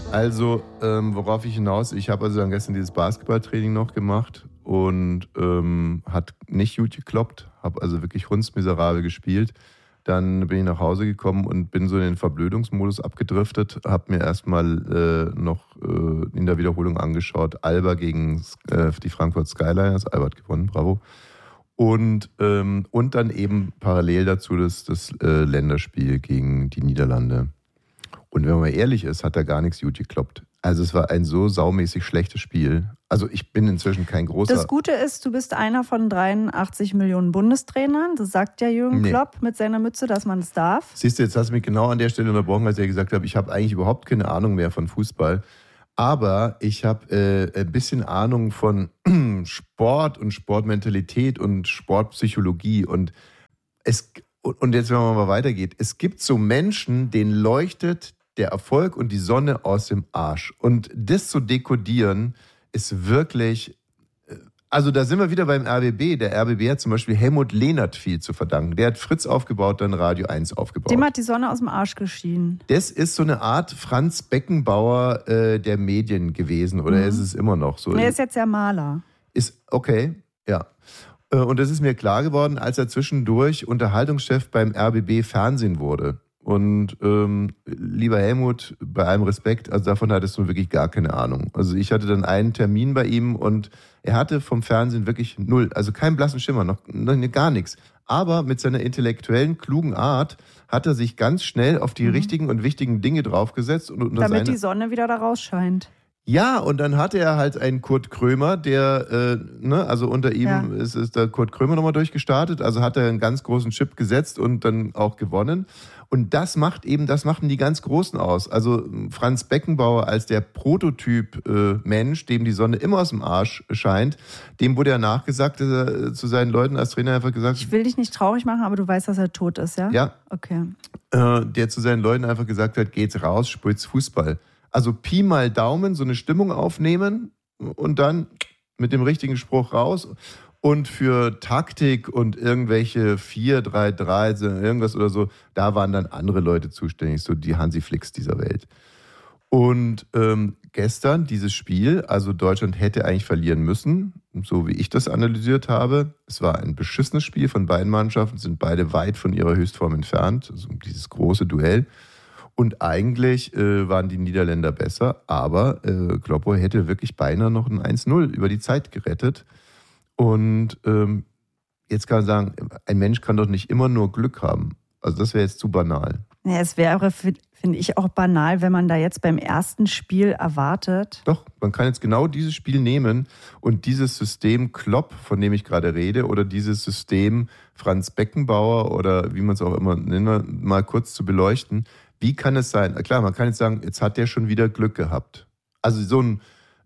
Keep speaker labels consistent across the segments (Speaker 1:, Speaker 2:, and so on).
Speaker 1: Also, worauf ich hinaus, ich habe also dann gestern dieses Basketballtraining noch gemacht und hat nicht gut gekloppt, habe also wirklich hundsmiserabel gespielt. Dann bin ich nach Hause gekommen und bin so in den Verblödungsmodus abgedriftet, habe mir erstmal noch in der Wiederholung angeschaut, Alba gegen die Frankfurt Skyliners, Alba hat gewonnen, bravo. Und dann eben parallel dazu das Länderspiel gegen die Niederlande. Und wenn man mal ehrlich ist, hat da gar nichts gut gekloppt. Also es war ein so saumäßig schlechtes Spiel. Also ich bin inzwischen kein großer...
Speaker 2: Das Gute ist, du bist einer von 83 Millionen Bundestrainern. Das sagt ja Jürgen Klopp mit seiner Mütze, dass man es darf.
Speaker 1: Siehst du, jetzt hast du mich genau an der Stelle unterbrochen, als ich gesagt habe, ich habe eigentlich überhaupt keine Ahnung mehr von Fußball. Aber ich habe ein bisschen Ahnung von Sport und Sportmentalität und Sportpsychologie. Und jetzt, wenn man mal weitergeht, es gibt so Menschen, denen leuchtet der Erfolg und die Sonne aus dem Arsch. Und das zu dekodieren, ist wirklich... Also da sind wir wieder beim RBB. Der RBB hat zum Beispiel Helmut Lehnert viel zu verdanken. Der hat Fritz aufgebaut, dann Radio 1 aufgebaut.
Speaker 2: Dem hat die Sonne aus dem Arsch geschienen.
Speaker 1: Das ist so eine Art Franz Beckenbauer der Medien gewesen. Oder ist es immer noch so?
Speaker 2: Er ist jetzt ja Maler.
Speaker 1: Ist okay, ja. Und das ist mir klar geworden, als er zwischendurch Unterhaltungschef beim RBB Fernsehen wurde. Und lieber Helmut, bei allem Respekt, also davon hattest du wirklich gar keine Ahnung. Also ich hatte dann einen Termin bei ihm und er hatte vom Fernsehen wirklich null, also keinen blassen Schimmer, noch gar nichts. Aber mit seiner intellektuellen, klugen Art hat er sich ganz schnell auf die richtigen und wichtigen Dinge draufgesetzt. Und
Speaker 2: damit die Sonne wieder da rausscheint.
Speaker 1: Ja, und dann hatte er halt einen Kurt Krömer, der, also unter ihm ist der Kurt Krömer nochmal durchgestartet, also hat er einen ganz großen Chip gesetzt und dann auch gewonnen. Und das machten die ganz Großen aus. Also Franz Beckenbauer als der Prototyp Mensch, dem die Sonne immer aus dem Arsch scheint, dem wurde ja nachgesagt, dass er zu seinen Leuten als Trainer einfach gesagt hat,
Speaker 2: ich will dich nicht traurig machen, aber du weißt, dass er tot ist, ja?
Speaker 1: Ja.
Speaker 2: Okay.
Speaker 1: Der zu seinen Leuten einfach gesagt hat, geht's raus, spielt's Fußball. Also Pi mal Daumen, so eine Stimmung aufnehmen und dann mit dem richtigen Spruch raus. Und für Taktik und irgendwelche 4-3-3, irgendwas oder so, da waren dann andere Leute zuständig, so die Hansi Flicks dieser Welt. Und gestern dieses Spiel, also Deutschland hätte eigentlich verlieren müssen, so wie ich das analysiert habe. Es war ein beschissenes Spiel von beiden Mannschaften, sind beide weit von ihrer Höchstform entfernt, also dieses große Duell. Und eigentlich waren die Niederländer besser, aber Kloppo hätte wirklich beinahe noch ein 1-0 über die Zeit gerettet. Und jetzt kann man sagen, ein Mensch kann doch nicht immer nur Glück haben. Also das wäre jetzt zu banal.
Speaker 2: Ja, es wäre, finde ich, auch banal, wenn man da jetzt beim ersten Spiel erwartet.
Speaker 1: Doch, man kann jetzt genau dieses Spiel nehmen und dieses System Klopp, von dem ich gerade rede, oder dieses System Franz Beckenbauer oder wie man es auch immer nennt, mal kurz zu beleuchten. Wie kann es sein? Klar, man kann jetzt sagen, jetzt hat der schon wieder Glück gehabt. Also so ein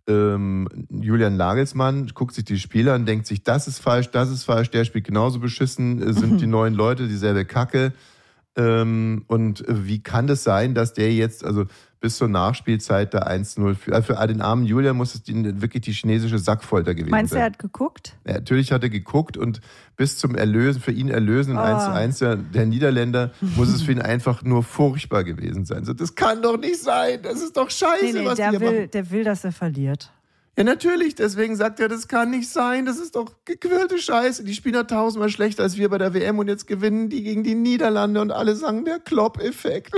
Speaker 1: Julian Nagelsmann guckt sich die Spiele an, denkt sich, das ist falsch, der spielt genauso beschissen, sind die neuen Leute dieselbe Kacke. Und wie kann das sein, dass der jetzt, also bis zur Nachspielzeit da 1-0 für den armen Julian muss es wirklich die chinesische Sackfolter gewesen sein.
Speaker 2: Meinst du, er hat geguckt?
Speaker 1: Ja, natürlich hat er geguckt und bis zum für ihn Erlösen 1-1 der Niederländer muss es für ihn einfach nur furchtbar gewesen sein. So, das kann doch nicht sein, das ist doch scheiße, was die hier machen.
Speaker 2: Der will, dass er verliert.
Speaker 1: Ja, natürlich, deswegen sagt er, das kann nicht sein, das ist doch gequirlte Scheiße. Die spielen ja 1000-mal schlechter als wir bei der WM und jetzt gewinnen die gegen die Niederlande und alle sagen, der Klopp-Effekt.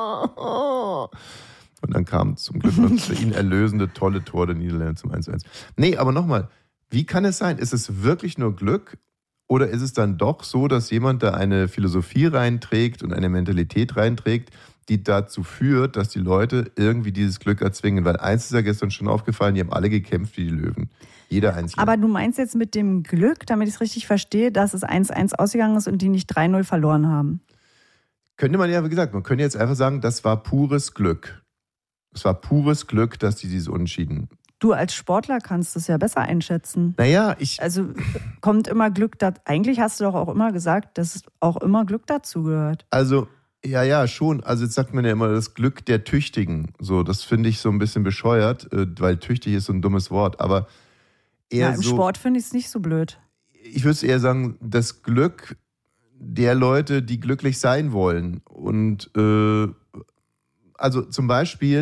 Speaker 1: Und dann kam zum Glück noch für ihn erlösende, tolle Tor der Niederlande zum 1-1. Nee, aber nochmal, wie kann es sein? Ist es wirklich nur Glück oder ist es dann doch so, dass jemand da eine Philosophie reinträgt und eine Mentalität reinträgt, die dazu führt, dass die Leute irgendwie dieses Glück erzwingen? Weil eins ist ja gestern schon aufgefallen, die haben alle gekämpft wie die Löwen. Jeder Einzelne.
Speaker 2: Aber du meinst jetzt mit dem Glück, damit ich es richtig verstehe, dass es 1-1 ausgegangen ist und die nicht 3-0 verloren haben?
Speaker 1: Könnte man ja, wie gesagt, man könnte jetzt einfach sagen, das war pures Glück. Es war pures Glück, dass die dieses Unentschieden.
Speaker 2: Du als Sportler kannst es ja besser einschätzen.
Speaker 1: Naja,
Speaker 2: Also kommt immer Glück dazu. Eigentlich hast du doch auch immer gesagt, dass auch immer Glück dazu gehört.
Speaker 1: Also, ja, schon. Also jetzt sagt man ja immer das Glück der Tüchtigen. So, das finde ich so ein bisschen bescheuert, weil tüchtig ist so ein dummes Wort. Aber eher
Speaker 2: im Sport finde ich es nicht so blöd.
Speaker 1: Ich würde eher sagen, das Glück der Leute, die glücklich sein wollen. Und also zum Beispiel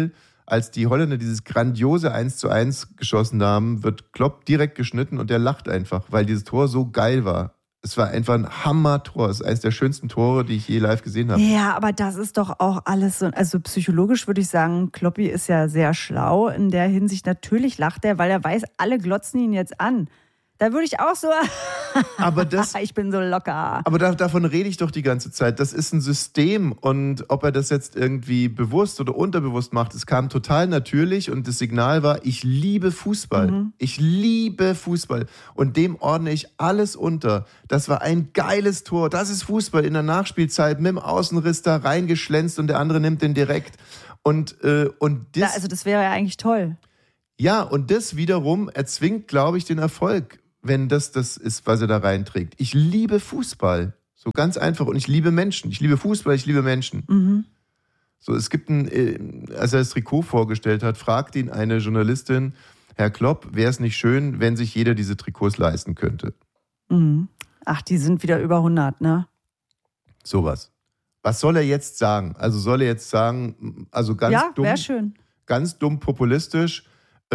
Speaker 1: als die Holländer dieses grandiose 1:1 geschossen haben, wird Klopp direkt geschnitten und der lacht einfach, weil dieses Tor so geil war. Es war einfach ein Hammer-Tor. Es ist eines der schönsten Tore, die ich je live gesehen habe.
Speaker 2: Ja, aber das ist doch auch alles so, also psychologisch würde ich sagen, Kloppi ist ja sehr schlau in der Hinsicht. Natürlich lacht er, weil er weiß, alle glotzen ihn jetzt an. Da würde ich auch so,
Speaker 1: aber
Speaker 2: ich bin so locker.
Speaker 1: Aber davon rede ich doch die ganze Zeit. Das ist ein System und ob er das jetzt irgendwie bewusst oder unterbewusst macht, es kam total natürlich und das Signal war, ich liebe Fußball. Ich liebe Fußball und dem ordne ich alles unter. Das war ein geiles Tor. Das ist Fußball in der Nachspielzeit mit dem Außenriss da reingeschlänzt und der andere nimmt den direkt. Und das,
Speaker 2: also das wäre ja eigentlich toll.
Speaker 1: Ja, und das wiederum erzwingt, glaube ich, den Erfolg, wenn das ist, was er da reinträgt. Ich liebe Fußball. So ganz einfach. Und ich liebe Menschen. Ich liebe Fußball, ich liebe Menschen. So, es gibt als er das Trikot vorgestellt hat, fragt ihn eine Journalistin, Herr Klopp, wäre es nicht schön, wenn sich jeder diese Trikots leisten könnte?
Speaker 2: Ach, die sind wieder über 100, ne?
Speaker 1: Sowas. Was soll er jetzt sagen? Also soll er jetzt sagen, also ganz dumm.
Speaker 2: Ja, wäre schön.
Speaker 1: Ganz dumm populistisch,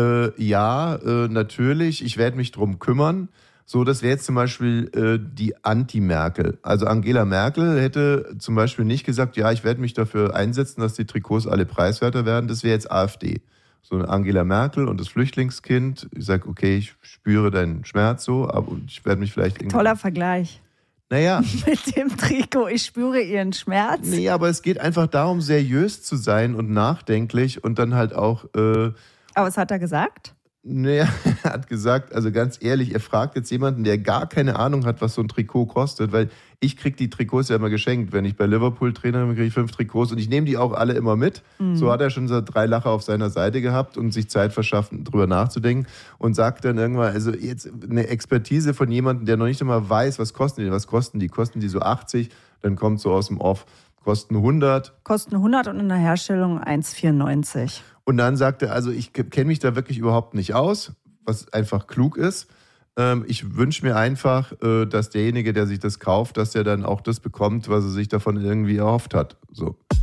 Speaker 1: natürlich, ich werde mich drum kümmern. So, das wäre jetzt zum Beispiel die Anti-Merkel. Also Angela Merkel hätte zum Beispiel nicht gesagt, ja, ich werde mich dafür einsetzen, dass die Trikots alle preiswerter werden. Das wäre jetzt AfD. So eine Angela Merkel und das Flüchtlingskind. Ich sage, okay, ich spüre deinen Schmerz so, aber ich werde mich vielleicht irgendwie...
Speaker 2: Toller Vergleich.
Speaker 1: Naja.
Speaker 2: Mit dem Trikot, ich spüre ihren Schmerz.
Speaker 1: Nee, aber es geht einfach darum, seriös zu sein und nachdenklich und dann halt auch...
Speaker 2: Aber was hat er gesagt?
Speaker 1: Naja, er hat gesagt, also ganz ehrlich, er fragt jetzt jemanden, der gar keine Ahnung hat, was so ein Trikot kostet, weil ich kriege die Trikots ja immer geschenkt. Wenn ich bei Liverpool Trainer bin, kriege ich 5 Trikots und ich nehme die auch alle immer mit. So hat er schon so 3 Lacher auf seiner Seite gehabt und sich Zeit verschafft, drüber nachzudenken und sagt dann irgendwann, also jetzt eine Expertise von jemandem, der noch nicht einmal weiß, was kosten die? Was kosten die? Kosten die so 80? Dann kommt so aus dem Off, kosten 100.
Speaker 2: Kosten 100 und in der Herstellung 1,94.
Speaker 1: Und dann sagt er, also ich kenne mich da wirklich überhaupt nicht aus, was einfach klug ist. Ich wünsche mir einfach, dass derjenige, der sich das kauft, dass der dann auch das bekommt, was er sich davon irgendwie erhofft hat. So.